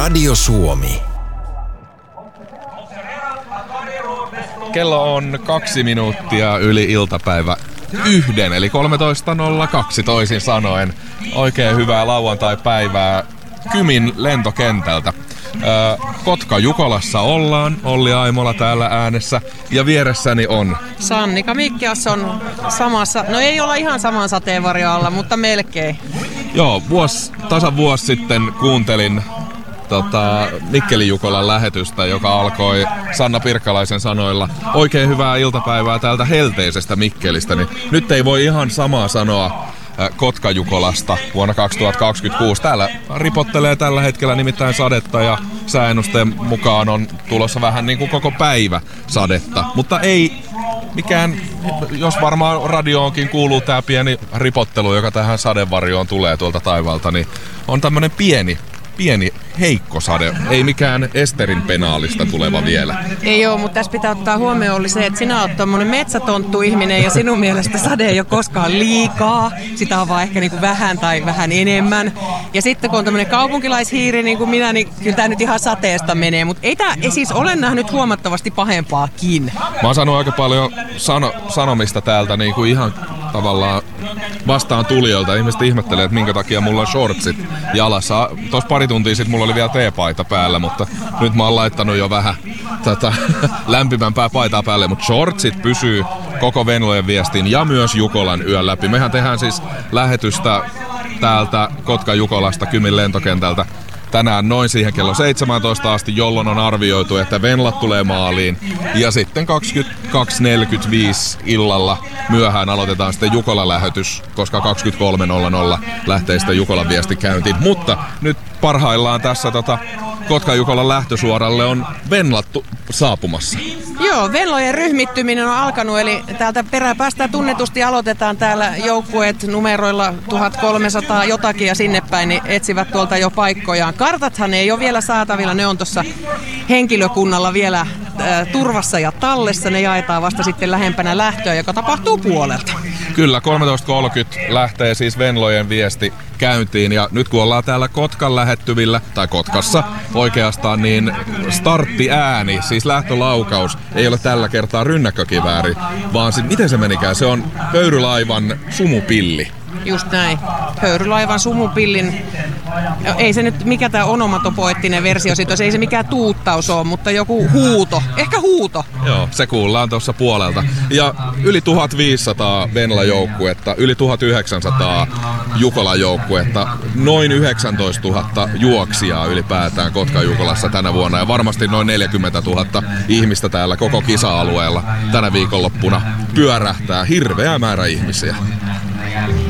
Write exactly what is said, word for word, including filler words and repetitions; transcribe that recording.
Radio Suomi. Kello on kaksi minuuttia yli iltapäivä yhden, eli kolmetoista nolla kaksi toisin sanoen. Oikein hyvää lauantai-päivää Kymin lentokentältä. Öö, Kotka-Jukolassa ollaan, Olli Aimola täällä äänessä, ja vieressäni on Sannika Mikkias on samassa, no ei olla ihan saman sateenvarjon alla, mutta melkein. Joo, vuosi, tasan vuosi sitten kuuntelin tota, Mikkelin Jukolan lähetystä, joka alkoi Sanna Pirkkalaisen sanoilla: oikein hyvää iltapäivää täältä helteisestä Mikkelistä. Niin nyt ei voi ihan samaa sanoa Kotka-Jukolasta vuonna kaksituhattakaksikymmentäkuusi. Täällä ripottelee tällä hetkellä nimittäin sadetta ja sääennusteen mukaan on tulossa vähän niin kuin koko päivä sadetta. Mutta ei mikään, jos varmaan radioonkin kuuluu tää pieni ripottelu, joka tähän sadevarjoon tulee tuolta taivaalta, niin on tämmönen pieni, pieni heikko sade. Ei mikään Esterin penaalista tuleva vielä. Ei oo, mutta tässä pitää ottaa huomioon oli se, että sinä oot tommonen metsätonttu ihminen ja sinun mielestä sade ei ole koskaan liikaa. Sitä on vaan ehkä niinku vähän tai vähän enemmän. Ja sitten kun on tämmönen kaupunkilaishiiri niin kuin minä, niin kyllä tää nyt ihan sateesta menee. Mutta ei tää ei siis ole nähnyt huomattavasti pahempaakin. Mä oon saanut aika paljon sano, sanomista täältä niin kuin ihan tavallaan vastaan tulijoilta. Ihmiset ihmettelee, että minkä takia mulla on shortsit jalassa. Tuossa pari tuntia sitten mulla oli vielä teepaita päällä, mutta nyt mä oon laittanut jo vähän tätä lämpimämpää paitaa päälle. Mutta shortsit pysyy koko Venlojen viestin ja myös Jukolan yön läpi. Mehän tehdään siis lähetystä täältä Kotka-Jukolasta Kymin lentokentältä tänään noin siihen kello seitsemäntoista asti, jolloin on arvioitu, että Venlat tulee maaliin. Ja sitten kaksikymmentäkaksi neljäkymmentäviisi illalla myöhään aloitetaan sitten Jukolan lähetys, koska kaksikymmentäkolme nolla nolla lähtee sitten Jukolan viesti käyntiin. Mutta nyt parhaillaan tässä tota Kotka-Jukolan lähtösuoralle on Venlat saapumassa. Joo, Venlojen ryhmittyminen on alkanut, eli täältä peräpäästä tunnetusti aloitetaan täällä joukkueet numeroilla tuhatkolmesataa jotakin ja sinne päin, niin etsivät tuolta jo paikkojaan. Kartathan ei ole vielä saatavilla, ne on tuossa henkilökunnalla vielä äh, turvassa ja tallessa. Ne jaetaan vasta sitten lähempänä lähtöä, joka tapahtuu puolelta. Kyllä, kolmetoista kolmekymmentä lähtee siis Venlojen viesti käyntiin, ja nyt kun ollaan täällä Kotkan lähettyvillä, tai Kotkassa oikeastaan, niin starttiääni, siis lähtölaukaus, ei ole tällä kertaa rynnäkkökivääri, vaan sit, miten se menikään, se on höyrylaivan sumupilli. Just näin. Höyrylaivan sumupillin, ei se nyt mikä tää onomatopoettinen versio siitä, ei se mikään tuuttaus ole, mutta joku huuto, ehkä huuto. Joo, se kuullaan tuossa puolelta. Ja yli tuhatviisisataa Venla-joukkuetta, yli tuhatyhdeksänsataa Jukola-joukkuetta, noin yhdeksäntoistatuhatta juoksijaa ylipäätään Kotka-Jukolassa tänä vuonna ja varmasti noin neljäkymmentätuhatta ihmistä täällä koko kisa-alueella tänä viikonloppuna pyörähtää, hirveä määrä ihmisiä.